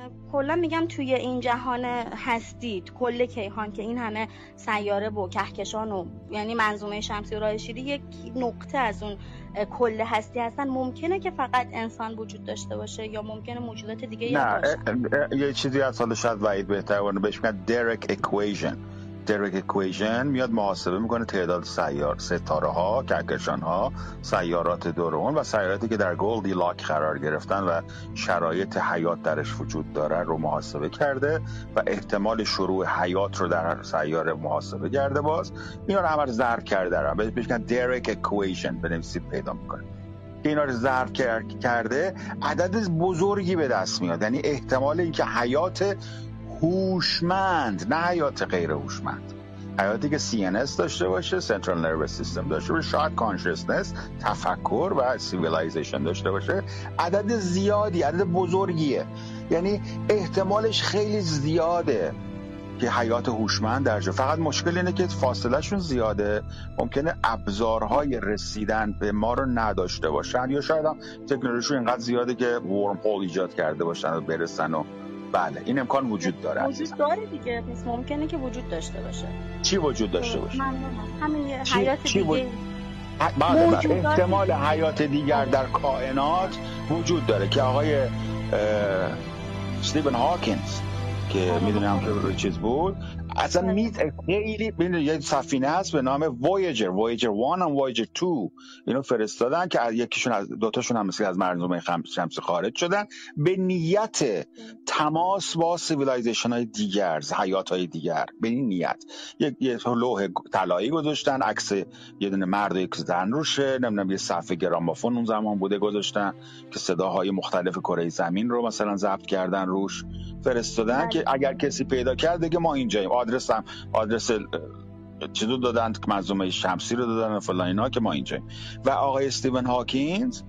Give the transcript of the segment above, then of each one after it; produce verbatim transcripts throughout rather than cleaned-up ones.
کلا میگم توی این جهان هستی، کل کیهان که این همه سیاره و کهکشان و یعنی منظومه شمسی و راه شیری یک نقطه از اون کل هستی هستن، ممکنه که فقط انسان وجود داشته باشه یا ممکنه موجودات دیگه هم باشه؟ یه چیزی از حالا شاید وحید بهتر باشه، بهش میگن دایرکت اکویژن. دایرکت اکویژن میاد محاسبه میکنه تعداد سیار ستاره ها، کهکشان ها، سیارات دور اون و سیاراتی که در گلدی لاک قرار گرفتن و شرایط حیات درش وجود داره رو محاسبه کرده و احتمال شروع حیات رو در هر سیاره محاسبه کرده. باز اینا رو همه رو ضرب کرده دارن، بهش میگن دایرکت اکویژن، بنویسید پیدا میکنه که اینا رو ضرب کرده عدد بزرگی به دست میاد. یعنی احتمال اینکه حیات هوشمند، نه حیات غیر هوشمند، حیاتی که سی ان اس داشته باشه، سنترال نروس سیستم داشته باشه، شاید کانشسنس، تفکر و سیویلایزیشن داشته باشه، عدد زیادی، عدد بزرگیه. یعنی احتمالش خیلی زیاده که حیات هوشمند در جا. فقط مشکل اینه که فاصله شون زیاده، ممکنه ابزارهای رسیدن به ما رو نداشته باشن یا شاید هم تکنولوژیشون اینقدر زیاده که ورم هول ایجاد کرده باشن و برسن و بله این امکان وجود داره. وجود داره دیگه، پس ممکنه که وجود داشته باشه. چی وجود داشته باشه؟ همین حیات چی دیگه. بله احتمال حیات دیگر در کائنات وجود داره که آقای استیون هاکینز که میدونم که روی چیز بود اصلا میت خیلی ببینید یه سفینه هست به نام وویجر وویجر یک و وویجر دو، اینو فرستادن که یکیشون از دو تاشون هم مثل از منظومه شمسی خارج شدن به نیت تماس با سیویلایزیشن های دیگر، حیات های دیگر. به این نیت یک یه لوح طلایی گذاشتن، عکس یه دونه مرد و یک زن روشه، نمیدونم یه صفحه گرامافون اون زمان بوده گذاشتن که صداهای مختلف کره زمین رو مثلا ضبط کردن روش، فرستادن که اگر کسی پیدا کرد دیگه ما اینجاییم. آدرس هم آدرس چیزو دادن که منظومه شمسی رو دادن و فلان اینا که ما اینجاییم. و آقای استیون هاکینز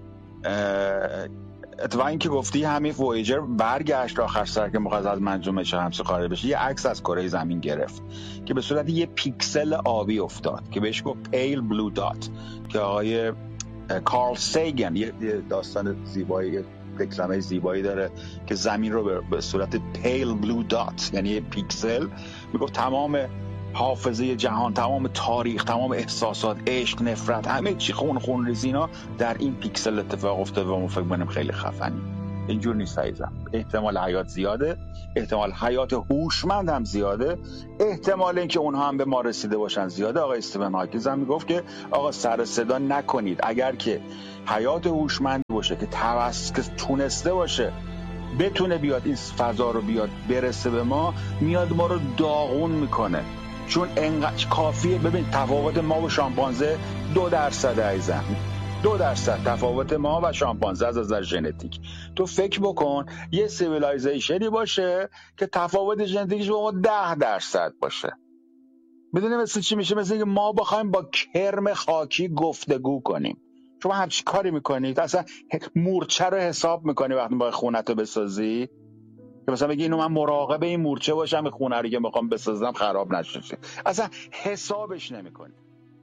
اتفاقا این که گفتی همین وویجر برگشت آخر سر که می‌خواست از منظومه شمسی خارج بشه یه عکس از کره زمین گرفت که به صورت یه پیکسل آبی افتاد که بهش گفت پیل بلو دات که آقای کارل سیگن یه داستان زیبایی دکلمه زیبایی داره که زمین رو به صورت پیل بلو دات یعنی یه پیکسل میگفت تمام حافظه جهان، تمام تاریخ، تمام احساسات، عشق، نفرت، همه چی خون خون ریزینا در این پیکسل اتفاق افتاده و ما فکر می‌کنیم خیلی خفنی. اینجور نیست عزیزم. احتمال حیات زیاده، احتمال حیات هوشمند هم زیاده، احتمال اینکه اونها هم به ما رسیده باشن زیاده. آقای استیون هاکینز هم میگفت که آقا سر صدا نکنید، اگر که حیات هوشمند باشه که توسط که تونسته باشه بتونه بیاد این فضا رو بیاد برسه به ما، میاد ما رو داغون میکنه. چون انقدر کافیه. ببین تفاوت ما و شامپانزه دو درصد عزیزم، دو درصد تفاوت ما و شامپانزه از نظر ژنتیک. تو فکر بکن یه سیویلایزیشنی باشه که تفاوت ژنتیکش با ما ده درصد باشه. بدونی مثل چی میشه؟ مثل اینکه ما بخوایم با کرم خاکی گفتگو کنیم. شما هر چی کاری میکنید اصلا مورچه رو حساب میکنی وقتی باید خونت رو بسازی که مثلا بگی اینو من مراقب این مورچه باشم خونه رو که میخوام بسازم خراب نشه، اصلا حسابش نمیکنی.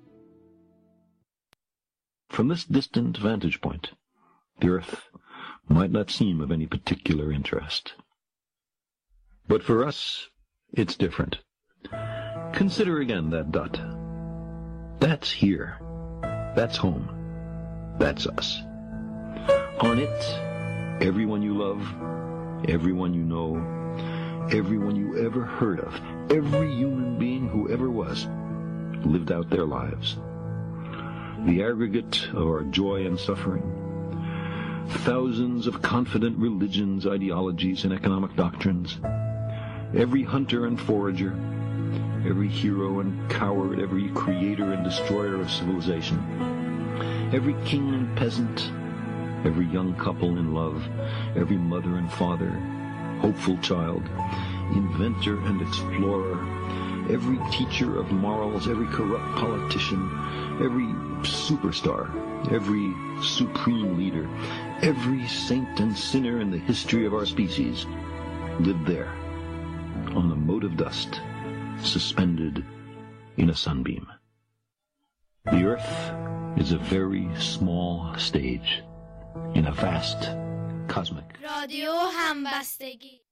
From this distant vantage point, the Earth might not seem of any particular interest. But for us, it's different. Consider again that dot. That's here. That's home. That's us. On it, everyone you love, everyone you know, everyone you ever heard of, every human being who ever was, lived out their lives. The aggregate of our joy and suffering, thousands of confident religions, ideologies, and economic doctrines, every hunter and forager, every hero and coward, every creator and destroyer of civilization, every king and peasant, every young couple in love, every mother and father, hopeful child, inventor and explorer, every teacher of morals, every corrupt politician, every superstar, every supreme leader, every saint and sinner in the history of our species lived there, on a mote of dust, suspended in a sunbeam. The Earth is a very small stage in a vast cosmic. رادیو همبستگی.